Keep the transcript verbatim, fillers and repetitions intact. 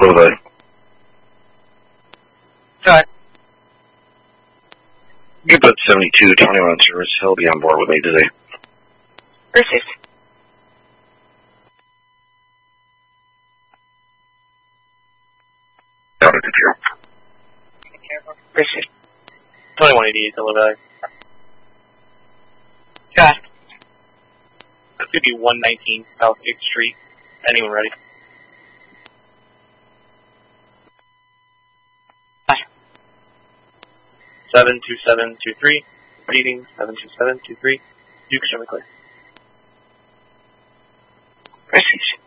Over. Got. Give about seventy-two, twenty-one service. He'll be on board with me today. Received. Got it, computer. Received. twenty-one eighty-eight, hello, guys. Got. That's going to be one nineteen South eighth Street. Anyone ready? Hi. seven two seven two three. Reading seven two seven two three. Duke, show me clear.